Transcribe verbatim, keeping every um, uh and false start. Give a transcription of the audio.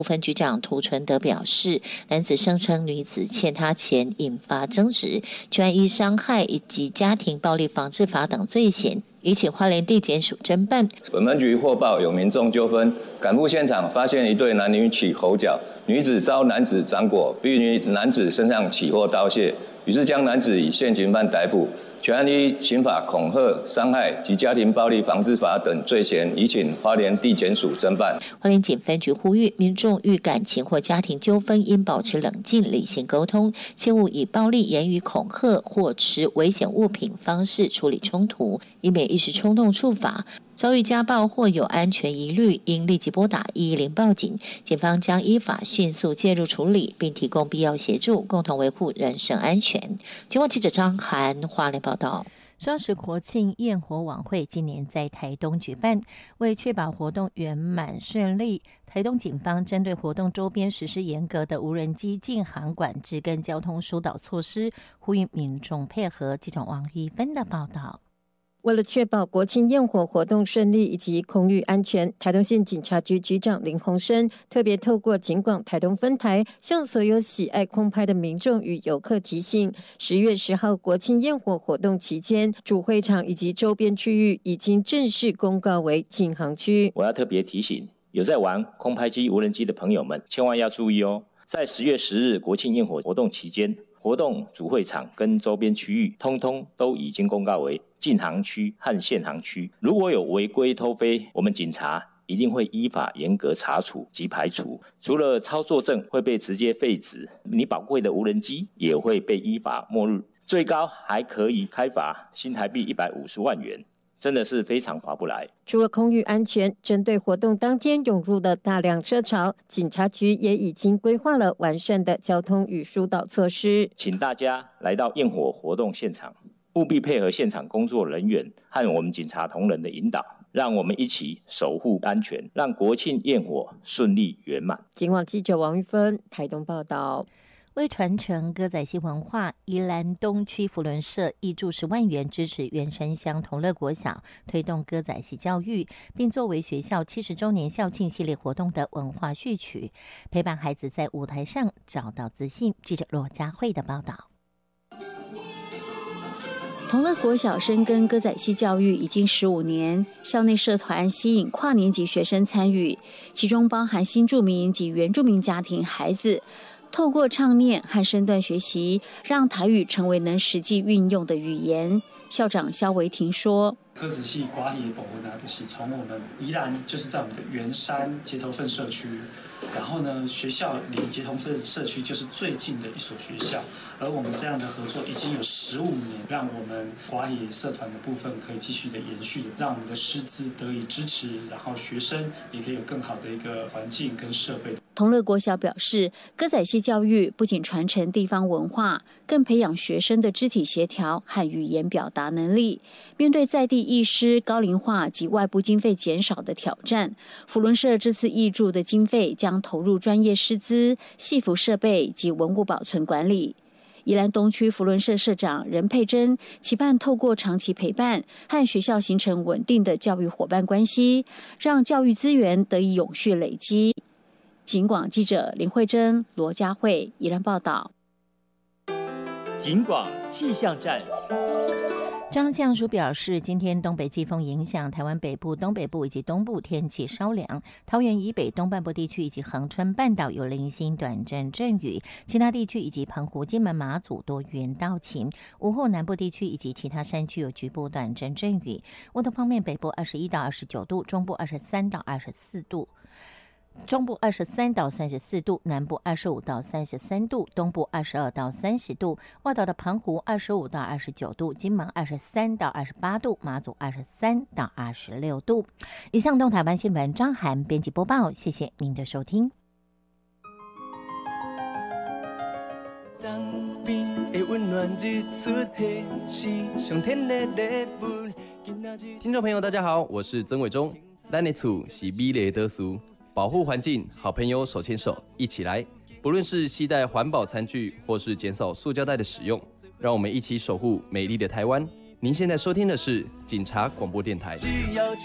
分局长涂纯德表示，男子声称女子欠他钱，引发争执，专依伤害以及家庭暴力防治法等罪嫌，已请花莲地检署侦办。 本分局获报有民众纠纷，赶赴现场，发现一对男女起口角，女子遭男子掌掴，并于男子身上起获刀械，于是将男子以现行犯逮捕。全案依刑法恐吓、伤害及家庭暴力防治法等罪嫌，已请花莲地检署侦办。 花莲警分局呼吁民众遇感情或家庭纠纷，应保持冷静、理性沟通，切勿以暴力言语恐吓或持危险物品方式处理冲突，以免一时冲动触法。遭遇家暴或有安全疑虑，应立即拨打一一零报警，警方将依法迅速介入处理，并提供必要协助，共同维护人身安全。警广记者张涵花莲报道。 双十国庆焰火晚会今年在台东举办，为确保活动圆满顺利，台东警方针对活动周边实施严格的无人机禁航管制跟交通疏导措施，呼吁民众配合。记者王玉芬的报道。 为了确保国庆焰火活动顺利以及空域安全，台东县警察局局长林鸿生特别透过警广台东分台，向所有喜爱空拍的民众与游客提醒：十月十号国庆焰火活动期间，主会场以及周边区域已经正式公告为禁航区。 我要特别提醒有在玩空拍机、无人机的朋友们，千万要注意哦！在十月十日国庆焰火活动期间，活动主会场跟周边区域通通都已经公告为禁航区和限航区，如果有违规偷飞，我们警察一定会依法严格查处及排除。除了操作证会被直接废止，你宝贵的无人机也会被依法没入，最高还可以开罚新台币一百五十万元。真的是非常划不来。 除了空域安全，针对活动当天涌入的大量车潮，警察局也已经规划了完善的交通与疏导措施。 请大家来到焰火活动现场，务必配合现场工作人员和我们警察同仁的引导，让我们一起守护安全，让国庆焰火顺利圆满。 警广记者王玉芬台东报道。 为传承歌仔戏文化，宜兰东区扶轮社挹注十万元支持员山乡同乐国小推动歌仔戏教育，并作为学校七十周年校庆系列活动的文化序曲，陪伴孩子在舞台上找到自信。记者罗佳慧的报道。 同乐国小深耕歌仔戏教育已经十五年，校内社团吸引跨年级学生参与，其中包含新住民及原住民家庭孩子。透过唱念和身段学习，让台语成为能实际运用的语言。校长肖维廷说：“ 歌仔戏瓜野保文啊，就是从我们宜兰，就是在我们的圆山结头份社区，然后呢，学校离结头份社区就是最近的一所学校。而我们这样的合作已经有十五年，让我们瓜野社团的部分可以继续的延续，让我们的师资得以支持，然后学生也可以有更好的一个环境跟设备。” 同乐国小表示，歌仔戏教育不仅传承地方文化，更培养学生的肢体协调和语言表达能力。面对在地医师高龄化及外部经费减少的挑战，扶轮社这次挹注的经费将投入专业师资、戏服设备及文物保存管理。宜兰东区扶轮社社长任佩珍期盼透过长期陪伴和学校形成稳定的教育伙伴关系，让教育资源得以永续累积。警广记者林慧珍、罗佳慧宜兰报道。 警广气象站。 张降署表示，今天东北季风影响台湾北部、东北部以及东部，天气稍凉。桃园以北东半部地区以及恒春半岛有零星短阵阵雨，其他地区以及澎湖、金门、马祖多云到晴。午后南部地区以及其他山区有局部短阵阵雨。温度方面，北部二十一到二十九度，中部二十三到二十四度。中部二十三到三十四度，南部二十五到三十三度，东部二十二到三十度，外岛的澎湖二十五到二十九度，金门二十三到二十八度，马祖二十三到二十六度。以上东台湾新闻张涵编辑播报，谢谢您的收听。 当兵的温暖日出现，是上天的礼物。 听众朋友，大家好，我是曾伟忠。咱的厝是美丽的厝。保护环境，好朋友手牵手一起来。不论是携带环保餐具，或是减少塑胶袋的使用，让我们一起守护美丽的台湾。您现在收听的是警察广播电台。